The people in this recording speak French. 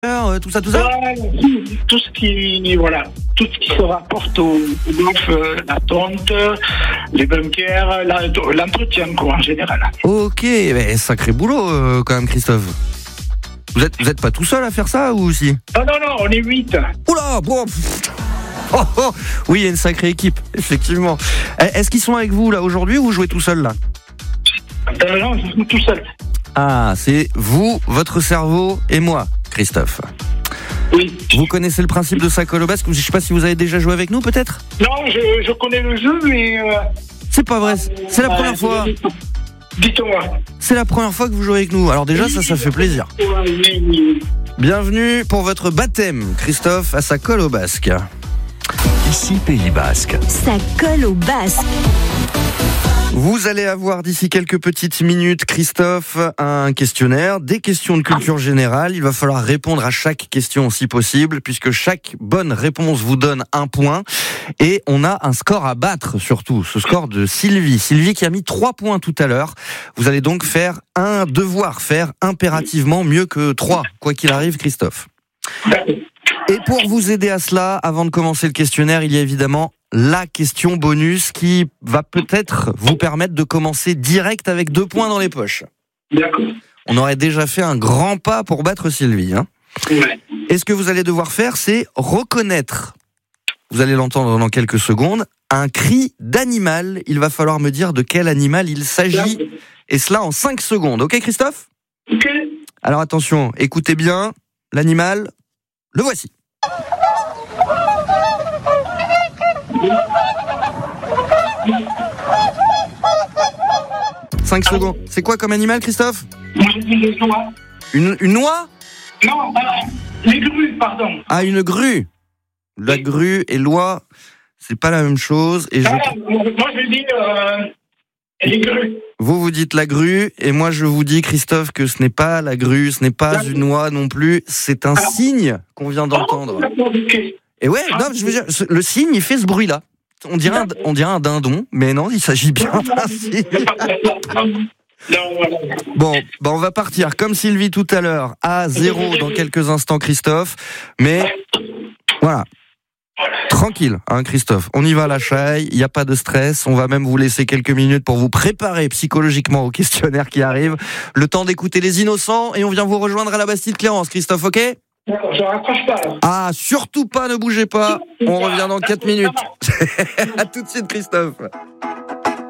tout ça, tout ça. Tout ce qui se rapporte au golf, la tonte, les bunkers, l'entretien, quoi, en général. Ok, mais sacré boulot quand même, Christophe. Vous êtes pas tout seul à faire ça ou si? Non, on est 8. Oula, bon. Oui, il y a une sacrée équipe, effectivement. Est-ce qu'ils sont avec vous là aujourd'hui ou vous jouez tout seul là? Non, je suis tout seul. Ah, c'est vous, votre cerveau et moi, Christophe. Oui. Vous connaissez le principe de Sac-Colo Basque? Je sais pas si vous avez déjà joué avec nous, peut-être? Non, je connais le jeu, mais... C'est pas vrai, c'est la première fois. Dites-moi. C'est la première fois que vous jouez avec nous. Alors déjà, ça fait plaisir. Bienvenue pour votre baptême, Christophe, à Sac-Colo Basque. Ici Pays Basque. Sac-Colo Basque. Vous allez avoir d'ici quelques petites minutes, Christophe, un questionnaire, des questions de culture générale. Il va falloir répondre à chaque question si possible, puisque chaque bonne réponse vous donne un point. Et on a un score à battre, surtout, ce score de Sylvie. Sylvie qui a mis 3 points tout à l'heure. Vous allez donc devoir faire impérativement mieux que 3, quoi qu'il arrive, Christophe. Et pour vous aider à cela, avant de commencer le questionnaire, il y a évidemment la question bonus qui va peut-être vous permettre de commencer direct avec 2 points dans les poches. D'accord. On aurait déjà fait un grand pas pour battre Sylvie. Ouais. Et ce que vous allez devoir faire, c'est reconnaître, vous allez l'entendre dans quelques secondes, un cri d'animal. Il va falloir me dire de quel animal il s'agit. Et cela en 5 secondes. Ok, Christophe ? Ok. Alors attention, écoutez bien, l'animal, le voici. 5 secondes. C'est quoi comme animal, Christophe? Moi, j'ai dit les noix. Une noix? Non, les grues, pardon. Ah, une grue. La grue et l'oie, c'est pas la même chose. Et Moi, je dis les grues. Vous dites la grue, et moi je vous dis, Christophe, que ce n'est pas la grue, ce n'est pas une noix non plus, c'est un cygne qu'on vient d'entendre. Et ouais, non, je veux dire, le cygne, il fait ce bruit-là. On dirait un dindon, mais non, il s'agit bien d'un cygne. Bon, on va partir comme Sylvie tout à l'heure, à 0 dans quelques instants, Christophe. Mais voilà, tranquille, hein, Christophe. On y va à la chaille, il n'y a pas de stress. On va même vous laisser quelques minutes pour vous préparer psychologiquement au questionnaire qui arrive. Le temps d'écouter Les Innocents et on vient vous rejoindre à la Bastide-Clérance, Christophe, ok ? Je raccroche pas. Ah, surtout pas, ne bougez pas. On revient dans 4 minutes. À tout de suite, Christophe.